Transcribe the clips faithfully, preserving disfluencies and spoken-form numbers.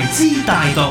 之大道，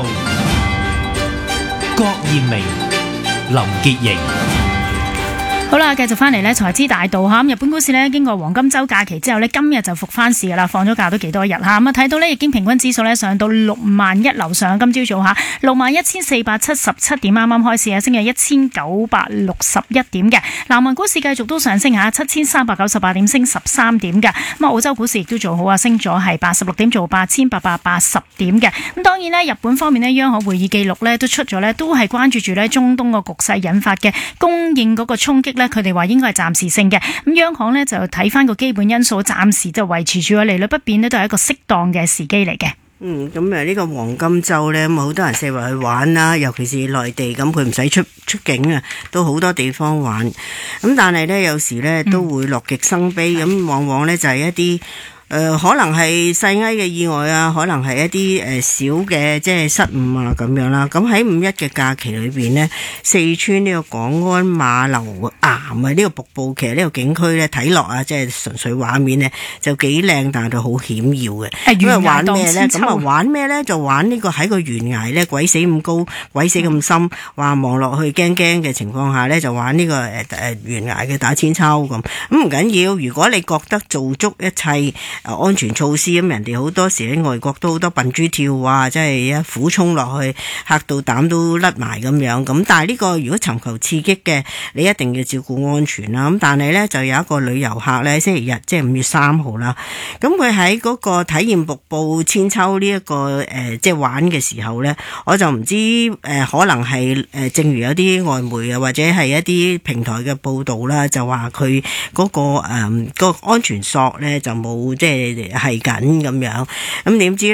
郭艷明、林潔瑩。 好啦，繼續翻嚟呢財資大道吓，咁日本股市呢經過黃金週假期之後呢，今日就復翻市噶啦，放咗假都幾多日吓，咁啊睇到呢日經平均指數呢上到六萬一樓上，今朝早吓六萬一千四百七十七點，啱啱開市啊，升咗一千九百六十一點嘅。南韓股市繼續都上升吓，七千三百九十八點，升十三點嘅。咁啊澳洲股市亦都做好啊，升咗係八十六點，做八千八百八十點嘅。咁當然呢，日本方面呢，央行會議記錄呢都出咗呢，都係關注住呢中東個局勢引發嘅供應嗰個衝擊。佢哋話應該係暫時性嘅，咁央行呢就睇翻個基本因素，暫時就維持住個利率不變呢，都係一個適當嘅時機嚟嘅。 嗯，咁誒呢個黃金週呢，咁好多人四圍去玩啦，尤其是內地，咁佢唔使出出境啊，都好多地方玩。咁但係呢，有時呢都會樂極生悲，咁、嗯、往往呢就係一啲。誒、呃，可能係細埃嘅意外啊，可能係一啲誒、呃、小嘅即係失誤啊咁樣啦。咁喺五一嘅假期裏邊呢，四川呢個廣安馬流岩啊呢、這個瀑布，其實呢個景區呢睇落啊，即係純粹畫面呢就幾靚，但係就好險要嘅。咁啊玩咩呢？咁啊玩咩呢？就玩呢個喺個懸崖呢，鬼死咁高，鬼死咁深，話望落去驚驚嘅情況下呢，就玩呢、這個誒誒懸崖嘅打千秋咁。咁唔緊要，如果你覺得做足一切。安全措施咁，人哋好多時喺外國都好多笨豬跳啊，即係一俯衝落去，嚇到膽都甩埋咁樣。咁但係呢個如果尋求刺激嘅，你一定要照顧安全啦。咁但係呢，就有一個旅遊客呢，星期日即係五月三號啦。咁佢喺嗰個體驗瀑布千秋呢、這、一個誒、呃、即係玩嘅時候呢，我就唔知誒、呃、可能係誒、呃、正如有啲外媒啊或者係一啲平台嘅報道啦，就話佢嗰個誒、呃那個安全索呢就冇即係。係緊咁樣，咁點知